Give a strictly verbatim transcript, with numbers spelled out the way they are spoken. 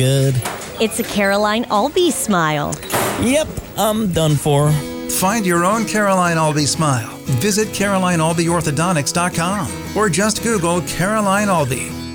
good. It's a Caroline Albee smile. Yep, I'm done for. Find your own Caroline Albee smile. Visit Caroline Albee Orthodontics dot com or just Google Caroline Albee.